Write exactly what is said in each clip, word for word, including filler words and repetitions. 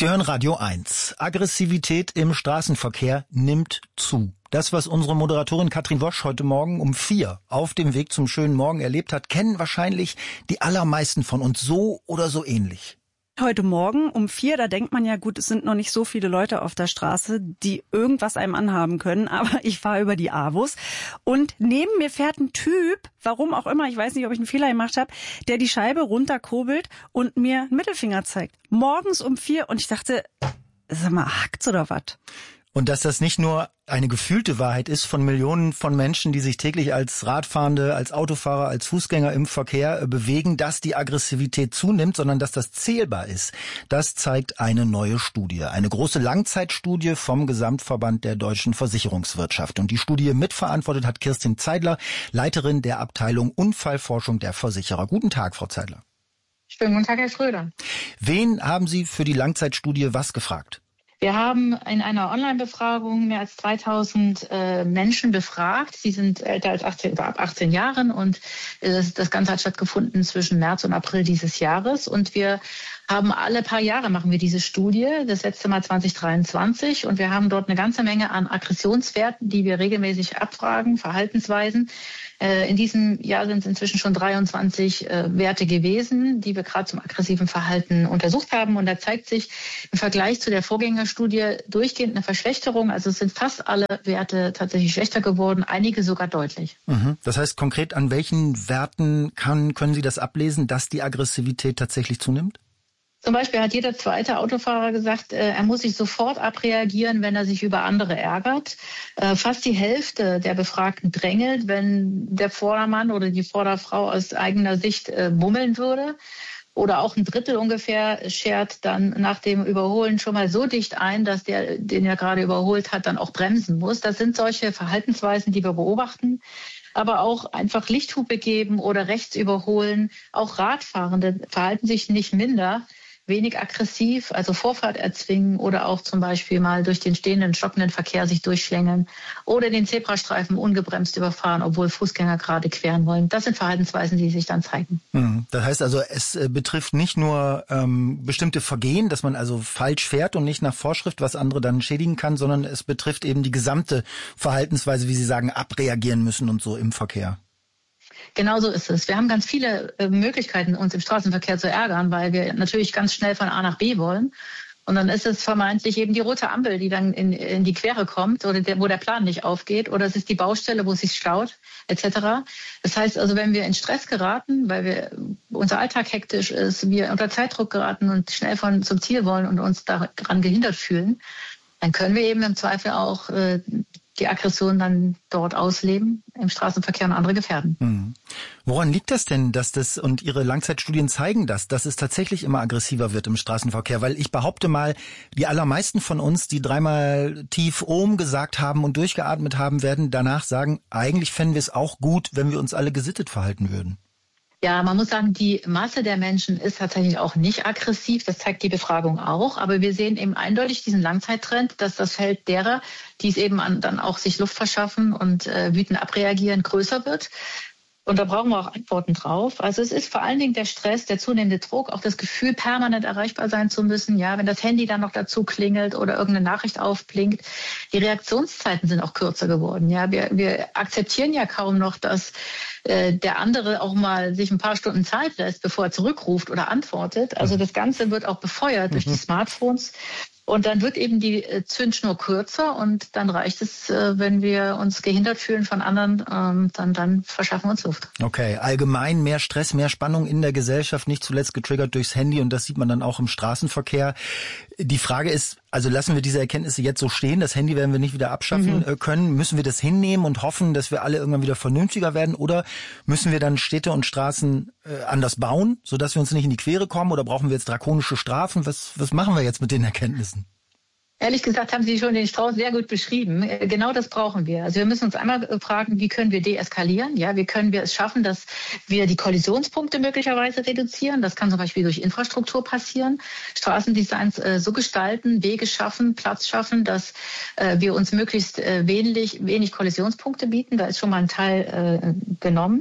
Sie hören Radio eins. Aggressivität im Straßenverkehr nimmt zu. Das, was unsere Moderatorin Katrin Wosch heute Morgen um vier auf dem Weg zum schönen Morgen erlebt hat, kennen wahrscheinlich die allermeisten von uns so oder so ähnlich. Heute Morgen um vier, da denkt man ja, gut, es sind noch nicht so viele Leute auf der Straße, die irgendwas einem anhaben können, aber ich fahre über die A W U S und neben mir fährt ein Typ, warum auch immer, ich weiß nicht, ob ich einen Fehler gemacht habe, der die Scheibe runterkurbelt und mir einen Mittelfinger zeigt. Morgens um vier und ich dachte, sag mal, hackt's oder was? Und dass das nicht nur eine gefühlte Wahrheit ist von Millionen von Menschen, die sich täglich als Radfahrende, als Autofahrer, als Fußgänger im Verkehr bewegen, dass die Aggressivität zunimmt, sondern dass das zählbar ist. Das zeigt eine neue Studie, eine große Langzeitstudie vom Gesamtverband der deutschen Versicherungswirtschaft. Und die Studie mitverantwortet hat Kirstin Zeidler, Leiterin der Abteilung Unfallforschung der Versicherer. Guten Tag, Frau Zeidler. Schönen guten Tag, Herr Schröder. Wen haben Sie für die Langzeitstudie was gefragt? Wir haben in einer Online-Befragung mehr als zweitausend äh, Menschen befragt. Sie sind älter als achtzehn, ab achtzehn Jahren und äh, das Ganze hat stattgefunden zwischen März und April dieses Jahres. Und wir haben alle paar Jahre machen wir diese Studie, das letzte Mal zwanzig dreiundzwanzig. Und wir haben dort eine ganze Menge an Aggressionswerten, die wir regelmäßig abfragen, Verhaltensweisen. Äh, in diesem Jahr sind es inzwischen schon dreiundzwanzig äh, Werte gewesen, die wir gerade zum aggressiven Verhalten untersucht haben. Und da zeigt sich im Vergleich zu der Vorgängerstudie durchgehend eine Verschlechterung. Also es sind fast alle Werte tatsächlich schlechter geworden, einige sogar deutlich. Mhm. Das heißt, konkret an welchen Werten kann, können Sie das ablesen, dass die Aggressivität tatsächlich zunimmt? Zum Beispiel hat jeder zweite Autofahrer gesagt, er muss sich sofort abreagieren, wenn er sich über andere ärgert. Fast die Hälfte der Befragten drängelt, wenn der Vordermann oder die Vorderfrau aus eigener Sicht bummeln würde. Oder auch ein Drittel ungefähr schert dann nach dem Überholen schon mal so dicht ein, dass der, den er gerade überholt hat, dann auch bremsen muss. Das sind solche Verhaltensweisen, die wir beobachten. Aber auch einfach Lichthupe geben oder rechts überholen. Auch Radfahrende verhalten sich nicht minder. Wenig aggressiv, also Vorfahrt erzwingen oder auch zum Beispiel mal durch den stehenden, stockenden Verkehr sich durchschlängeln oder den Zebrastreifen ungebremst überfahren, obwohl Fußgänger gerade queren wollen. Das sind Verhaltensweisen, die sich dann zeigen. Das heißt also, es betrifft nicht nur ähm, bestimmte Vergehen, dass man also falsch fährt und nicht nach Vorschrift, was andere dann schädigen kann, sondern es betrifft eben die gesamte Verhaltensweise, wie Sie sagen, abreagieren müssen und so im Verkehr. Genau so ist es. Wir haben ganz viele äh, Möglichkeiten, uns im Straßenverkehr zu ärgern, weil wir natürlich ganz schnell von A nach B wollen. Und dann ist es vermeintlich eben die rote Ampel, die dann in, in die Quere kommt oder der, wo der Plan nicht aufgeht. Oder es ist die Baustelle, wo es sich staut, et cetera. Das heißt also, wenn wir in Stress geraten, weil wir unser Alltag hektisch ist, wir unter Zeitdruck geraten und schnell von zum Ziel wollen und uns daran gehindert fühlen, dann können wir eben im Zweifel auch äh, die Aggression dann dort ausleben, im Straßenverkehr und andere gefährden. Mhm. Woran liegt das denn, dass das, und Ihre Langzeitstudien zeigen das, dass es tatsächlich immer aggressiver wird im Straßenverkehr? Weil ich behaupte mal, die allermeisten von uns, die dreimal tief Ohm gesagt haben und durchgeatmet haben, werden danach sagen, eigentlich fänden wir es auch gut, wenn wir uns alle gesittet verhalten würden. Ja, man muss sagen, die Masse der Menschen ist tatsächlich auch nicht aggressiv. Das zeigt die Befragung auch. Aber wir sehen eben eindeutig diesen Langzeittrend, dass das Feld derer, die es eben an, dann auch sich Luft verschaffen und äh, wütend abreagieren, größer wird. Und da brauchen wir auch Antworten drauf. Also es ist vor allen Dingen der Stress, der zunehmende Druck, auch das Gefühl, permanent erreichbar sein zu müssen. Ja, wenn das Handy dann noch dazu klingelt oder irgendeine Nachricht aufblinkt. Die Reaktionszeiten sind auch kürzer geworden. Ja, wir, wir akzeptieren ja kaum noch, dass äh, der andere auch mal sich ein paar Stunden Zeit lässt, bevor er zurückruft oder antwortet. Also das Ganze wird auch befeuert durch die Smartphones. Und dann wird eben die Zündschnur kürzer und dann reicht es, wenn wir uns gehindert fühlen von anderen, dann, dann verschaffen wir uns Luft. Okay, allgemein mehr Stress, mehr Spannung in der Gesellschaft, nicht zuletzt getriggert durchs Handy und das sieht man dann auch im Straßenverkehr. Die Frage ist, also lassen wir diese Erkenntnisse jetzt so stehen, das Handy werden wir nicht wieder abschaffen mhm. können, müssen wir das hinnehmen und hoffen, dass wir alle irgendwann wieder vernünftiger werden oder müssen wir dann Städte und Straßen äh, anders bauen, sodass wir uns nicht in die Quere kommen oder brauchen wir jetzt drakonische Strafen? Was, was machen wir jetzt mit den Erkenntnissen? Ehrlich gesagt haben Sie schon den Strauß sehr gut beschrieben. Genau das brauchen wir. Also wir müssen uns einmal fragen, wie können wir deeskalieren? Ja, wie können wir es schaffen, dass wir die Kollisionspunkte möglicherweise reduzieren? Das kann zum Beispiel durch Infrastruktur passieren. Straßendesigns äh, so gestalten, Wege schaffen, Platz schaffen, dass äh, wir uns möglichst äh, wenig, wenig Kollisionspunkte bieten. Da ist schon mal ein Teil äh, genommen.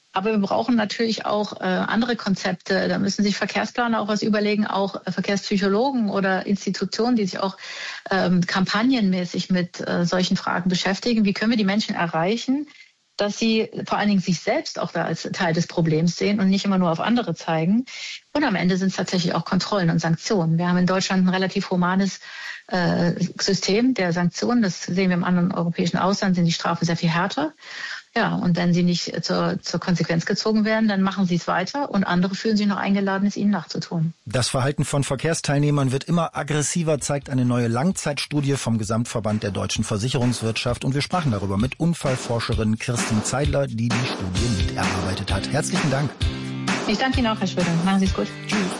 Aber wir brauchen natürlich auch äh, andere Konzepte. Da müssen sich Verkehrsplaner auch was überlegen, auch äh, Verkehrspsychologen oder Institutionen, die sich auch ähm, kampagnenmäßig mit äh, solchen Fragen beschäftigen. Wie können wir die Menschen erreichen, dass sie vor allen Dingen sich selbst auch da als Teil des Problems sehen und nicht immer nur auf andere zeigen. Und am Ende sind es tatsächlich auch Kontrollen und Sanktionen. Wir haben in Deutschland ein relativ humanes äh, System der Sanktionen. Das sehen wir im anderen europäischen Ausland, sind die Strafen sehr viel härter. Ja, und wenn sie nicht zur, zur Konsequenz gezogen werden, dann machen sie es weiter und andere fühlen sich noch eingeladen, es ihnen nachzutun. Das Verhalten von Verkehrsteilnehmern wird immer aggressiver, zeigt eine neue Langzeitstudie vom Gesamtverband der deutschen Versicherungswirtschaft. Und wir sprachen darüber mit Unfallforscherin Kirstin Zeidler, die die Studie mit erarbeitet hat. Herzlichen Dank. Ich danke Ihnen auch, Herr Schröder. Machen Sie es gut. Tschüss.